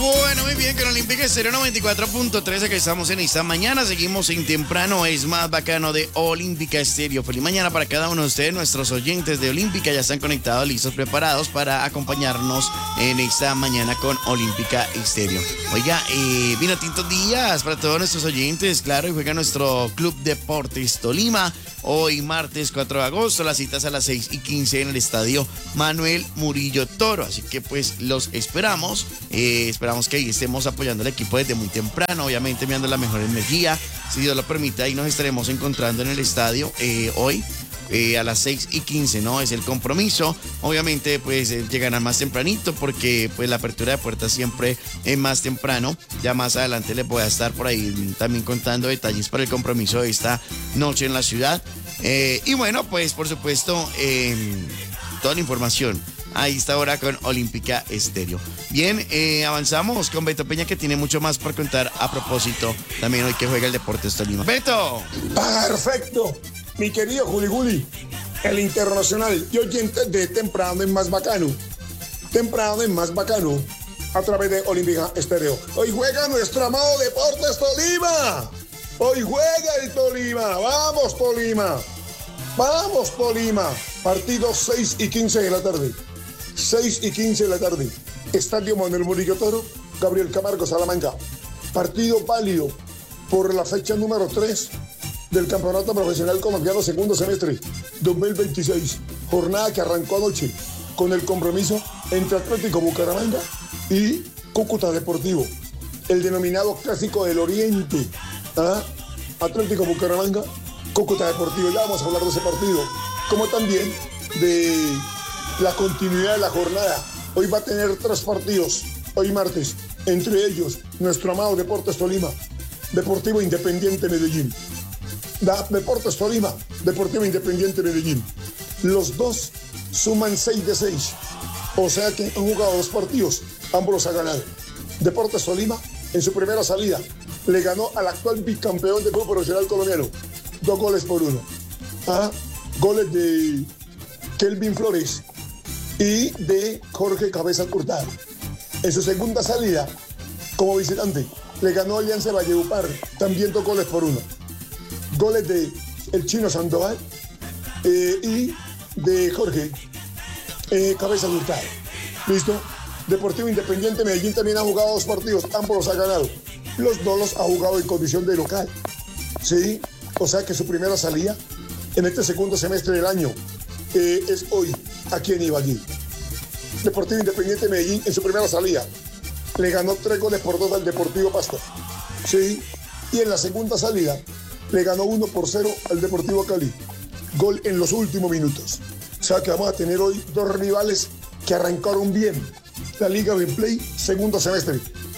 Bueno, muy bien, con Olímpica Estéreo 94.13, que estamos en esta mañana. Seguimos en Temprano es Más Bacano de Olímpica Estéreo. Feliz mañana para cada uno de ustedes, nuestros oyentes de Olímpica. Ya están conectados, listos, preparados para acompañarnos en esta mañana con Olímpica Estéreo. Oiga, vino Tinto Díaz para todos nuestros oyentes, claro, y juega nuestro Club Deportes Tolima. Hoy, martes 4 de agosto, las citas a las 6:15 en el estadio Manuel Murillo Toro. Así que, pues, los esperamos. Esperamos que ahí estemos apoyando al equipo desde muy temprano, obviamente enviando la mejor energía. Si Dios lo permite, ahí nos estaremos encontrando en el estadio hoy. A las 6:15, ¿no? Es el compromiso. Obviamente, pues llegarán más tempranito porque pues la apertura de puertas siempre es más temprano. Ya más adelante les voy a estar por ahí también contando detalles para el compromiso de esta noche en la ciudad. Y bueno, pues por supuesto, toda la información ahí está ahora con Olímpica Estéreo. Bien, avanzamos con Beto Peña, que tiene mucho más por contar a propósito también hoy que juega el Deportes Tolima. ¡Beto! ¡Perfecto! Mi querido Juli Juli, el internacional y oyente de Temprano es Más Bacano. Temprano es Más Bacano a través de Olímpica Estéreo. Hoy juega nuestro amado Deportes Tolima. Hoy juega el Tolima. ¡Vamos, Tolima! ¡Vamos, Tolima! Partido 6:15 de la tarde. 6:15 de la tarde. Estadio Manuel Murillo Toro, Gabriel Camargo, Salamanca. Partido válido por la fecha número 3 del Campeonato Profesional Colombiano segundo semestre 2026. Jornada que arrancó anoche con el compromiso entre Atlético Bucaramanga y Cúcuta Deportivo. El denominado Clásico del Oriente. Atlético Bucaramanga, Cúcuta Deportivo. Ya vamos a hablar de ese partido. Como también de la continuidad de la jornada. Hoy va a tener 3 partidos. Hoy martes. Entre ellos, nuestro amado Deportes Tolima, Deportivo Independiente Medellín. Deportes Tolima, Deportivo Independiente Medellín. Los dos suman 6 de 6. O sea que han jugado 2 partidos. Ambos los ha ganado. Deportes Tolima, en su primera salida, le ganó al actual bicampeón de fútbol profesional colombiano. 2-1. Goles de Kelvin Flores y de Jorge Cabeza Hurtado. En su segunda salida, como visitante, le ganó Alianza Valledupar, también 2-1. Goles de el Chino Sandoval y de Jorge Cabeza Hurtado. ¿Listo? Deportivo Independiente Medellín también ha jugado 2 partidos, ambos los ha ganado. Los dos los ha jugado en condición de local. ¿Sí? O sea que su primera salida en este segundo semestre del año es hoy, aquí en Ibagué. Deportivo Independiente Medellín en su primera salida le ganó 3-2 al Deportivo Pasto. ¿Sí? Y en la segunda salida le ganó 1-0 al Deportivo Cali. Gol en los últimos minutos. O sea que vamos a tener hoy 2 rivales que arrancaron bien la Liga Betplay segundo semestre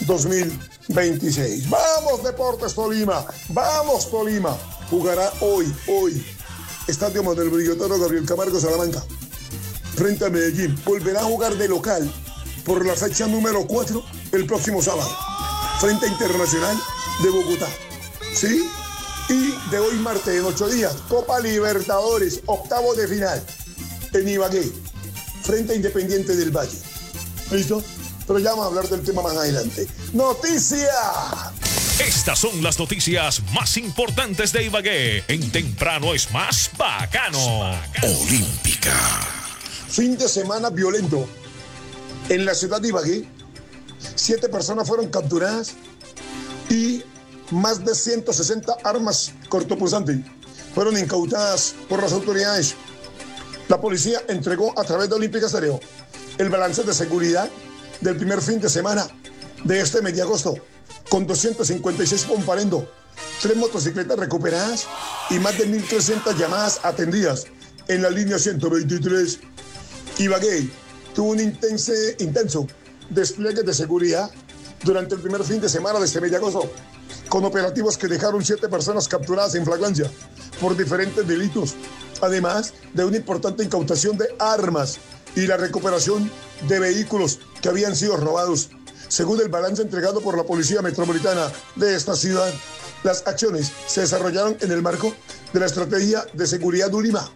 2026. ¡Vamos, Deportes Tolima! ¡Vamos, Tolima! Jugará hoy, Estadio Manuel Murillo Toro, Gabriel Camargo, Salamanca, frente a Medellín. Volverá a jugar de local por la fecha número 4 el próximo sábado, frente a Internacional de Bogotá. ¿Sí? Y de hoy martes, en 8 días, Copa Libertadores, octavos de final, en Ibagué, frente a Independiente del Valle. ¿Listo? Pero ya vamos a hablar del tema más adelante. ¡Noticia! Estas son las noticias más importantes de Ibagué. En Temprano es Más Bacano. Olímpica. Fin de semana violento. En la ciudad de Ibagué, 7 personas fueron capturadas y más de 160 armas cortopunzantes fueron incautadas por las autoridades. La policía entregó a través de Olímpica Estéreo el balance de seguridad del primer fin de semana de este mes de agosto, con 256 comparendos, 3 motocicletas recuperadas y más de 1.300 llamadas atendidas en la línea 123. Ibagué tuvo un intenso despliegue de seguridad durante el primer fin de semana de este mes de agosto, con operativos que dejaron 7 personas capturadas en flagrancia por diferentes delitos, además de una importante incautación de armas y la recuperación de vehículos que habían sido robados. Según el balance entregado por la Policía Metropolitana de esta ciudad, las acciones se desarrollaron en el marco de la Estrategia de Seguridad Ulima,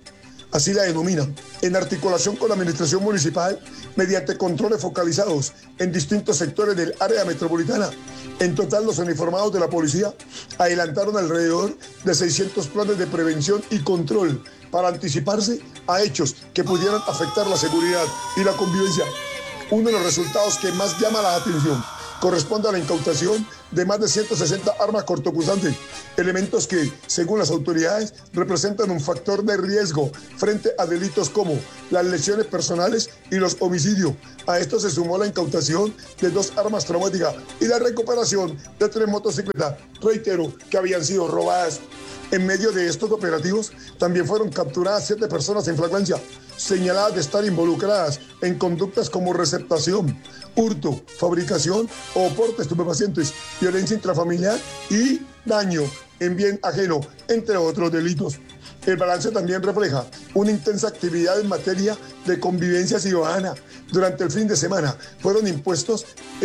así la denominan, en articulación con la administración municipal, mediante controles focalizados en distintos sectores del área metropolitana. En total, los uniformados de la policía adelantaron alrededor de 600 planes de prevención y control para anticiparse a hechos que pudieran afectar la seguridad y la convivencia. Uno de los resultados que más llama la atención corresponde a la incautación de más de 160 armas cortopunzantes, elementos que, según las autoridades, representan un factor de riesgo frente a delitos como las lesiones personales y los homicidios. A esto se sumó la incautación de 2 armas traumáticas y la recuperación de 3 motocicletas, reitero, que habían sido robadas. En medio de estos operativos también fueron capturadas 7 personas en flagrancia, señaladas de estar involucradas en conductas como receptación, hurto, fabricación o porte de estupefacientes, violencia intrafamiliar y daño en bien ajeno, entre otros delitos. El balance también refleja una intensa actividad en materia de convivencia ciudadana. Durante el fin de semana fueron impuestos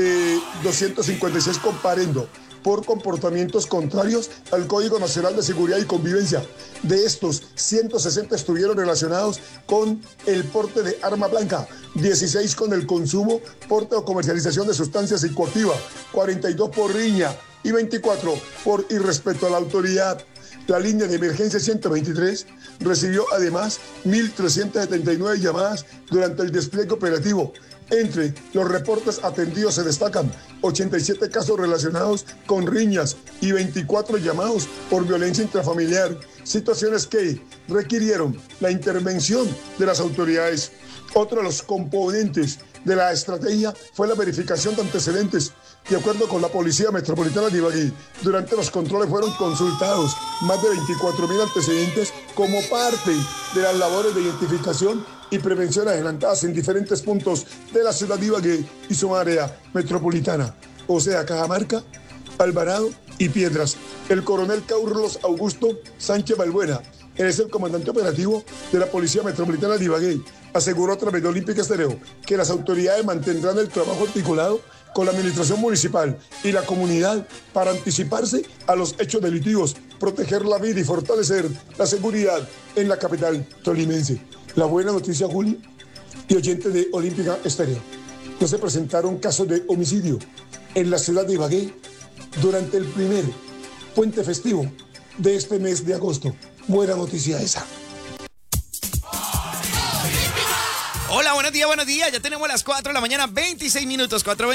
256 comparendos por comportamientos contrarios al Código Nacional de Seguridad y Convivencia. De estos, 160 estuvieron relacionados con el porte de arma blanca, 16 con el consumo, porte o comercialización de sustancias psicoactivas, 42 por riña y 24 por irrespeto a la autoridad. La línea de emergencia 123 recibió además 1.379 llamadas durante el despliegue operativo. Entre los reportes atendidos se destacan 87 casos relacionados con riñas y 24 llamados por violencia intrafamiliar, situaciones que requirieron la intervención de las autoridades. Otro de los componentes de la estrategia fue la verificación de antecedentes. De acuerdo con la Policía Metropolitana de Ibagué, durante los controles fueron consultados más de 24.000 antecedentes como parte de las labores de identificación y prevención adelantadas en diferentes puntos de la ciudad de Ibagué y su área metropolitana, o sea, Cajamarca, Alvarado y Piedras. El coronel Carlos Augusto Sánchez Balbuena, es el comandante operativo de la Policía Metropolitana de Ibagué, aseguró a través de Olímpica Estéreo que las autoridades mantendrán el trabajo articulado con la administración municipal y la comunidad para anticiparse a los hechos delictivos, proteger la vida y fortalecer la seguridad en la capital tolimense. La buena noticia, Juli, y oyentes de Olímpica Estéreo, no se presentaron casos de homicidio en la ciudad de Ibagué durante el primer puente festivo de este mes de agosto. Buena noticia esa. Hola, buenos días. Ya tenemos las 4 de la mañana, 26 minutos, 4:26.